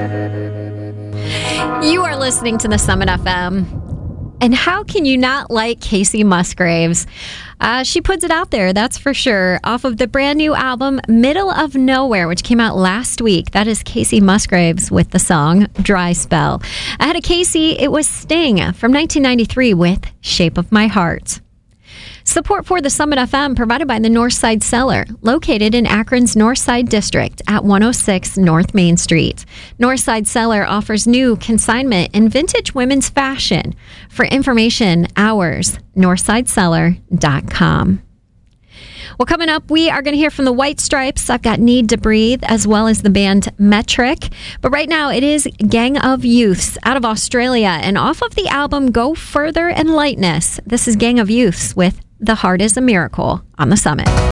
You are listening to the Summit FM. And how can you not like Kacey Musgraves? She puts it out there, that's for sure. Off of the brand new album, Middle of Nowhere, which came out last week. That is Kacey Musgraves with the song Dry Spell. Ahead of Kacey, it was Sting from 1993 with Shape of My Heart. Support for the Summit FM provided by the Northside Cellar, located in Akron's Northside District at 106 North Main Street. Northside Cellar offers new consignment and vintage women's fashion. For information, hours, northsidecellar.com. Well, coming up, we are going to hear from the White Stripes. I've got Need to Breathe, as well as the band Metric. But right now, it is Gang of Youths out of Australia. And off of the album Go Further and Lightness, this is Gang of Youths with The Heart is a Miracle on the Summit.